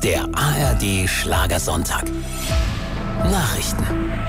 Der ARD Schlagersonntag. Nachrichten.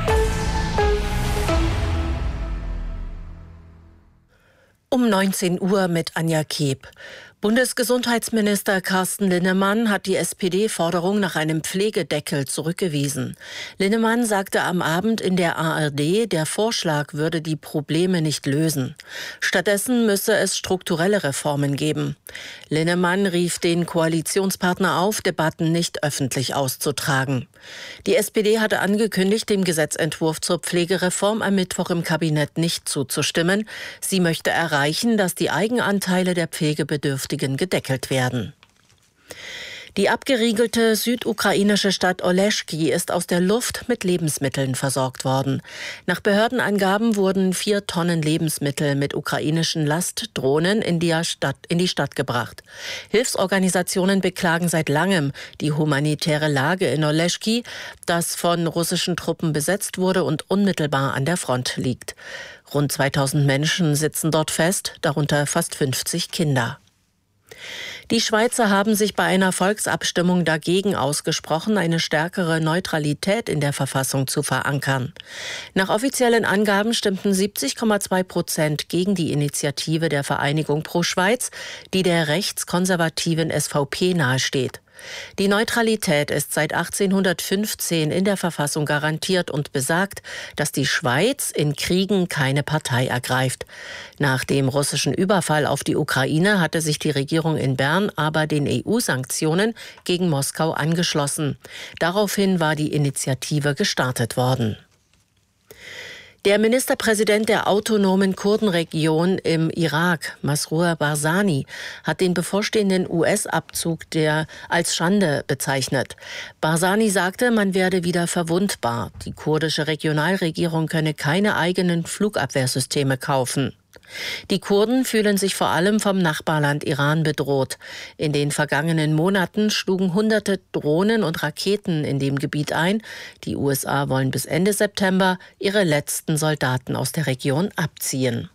Um 19 Uhr mit Anja Keeb. Bundesgesundheitsminister Carsten Linnemann hat die SPD-Forderung nach einem Pflegedeckel zurückgewiesen. Linnemann sagte am Abend in der ARD, der Vorschlag würde die Probleme nicht lösen. Stattdessen müsse es strukturelle Reformen geben. Linnemann rief den Koalitionspartner auf, Debatten nicht öffentlich auszutragen. Die SPD hatte angekündigt, dem Gesetzentwurf zur Pflegereform am Mittwoch im Kabinett nicht zuzustimmen. Sie möchte erreichen, dass die Eigenanteile der Pflegebedürftigen gedeckelt werden. Die abgeriegelte südukrainische Stadt Oleschki ist aus der Luft mit Lebensmitteln versorgt worden. Nach Behördenangaben wurden 4 Tonnen Lebensmittel mit ukrainischen Lastdrohnen in die Stadt gebracht. Hilfsorganisationen beklagen seit langem die humanitäre Lage in Oleschki, das von russischen Truppen besetzt wurde und unmittelbar an der Front liegt. Rund 2000 Menschen sitzen dort fest, darunter fast 50 Kinder. Die Schweizer haben sich bei einer Volksabstimmung dagegen ausgesprochen, eine stärkere Neutralität in der Verfassung zu verankern. Nach offiziellen Angaben stimmten 70,2% gegen die Initiative der Vereinigung Pro Schweiz, die der rechtskonservativen SVP nahesteht. Die Neutralität ist seit 1815 in der Verfassung garantiert und besagt, dass die Schweiz in Kriegen keine Partei ergreift. Nach dem russischen Überfall auf die Ukraine hatte sich die Regierung in Bern aber den EU-Sanktionen gegen Moskau angeschlossen. Daraufhin war die Initiative gestartet worden. Der Ministerpräsident der autonomen Kurdenregion im Irak, Masrour Barzani, hat den bevorstehenden US-Abzug als Schande bezeichnet. Barzani sagte, man werde wieder verwundbar. Die kurdische Regionalregierung könne keine eigenen Flugabwehrsysteme kaufen. Die Kurden fühlen sich vor allem vom Nachbarland Iran bedroht. In den vergangenen Monaten schlugen hunderte Drohnen und Raketen in dem Gebiet ein. Die USA wollen bis Ende September ihre letzten Soldaten aus der Region abziehen.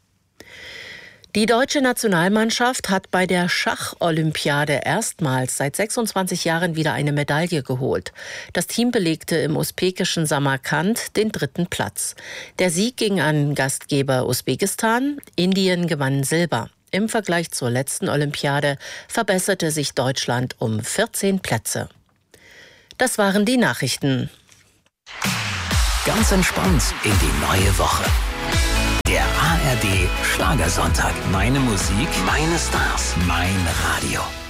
Die deutsche Nationalmannschaft hat bei der Schach-Olympiade erstmals seit 26 Jahren wieder eine Medaille geholt. Das Team belegte im usbekischen Samarkand den 3. Platz. Der Sieg ging an Gastgeber Usbekistan. Indien gewann Silber. Im Vergleich zur letzten Olympiade verbesserte sich Deutschland um 14 Plätze. Das waren die Nachrichten. Ganz entspannt in die neue Woche. Der ARD Schlagersonntag. Meine Musik, meine Stars, mein Radio.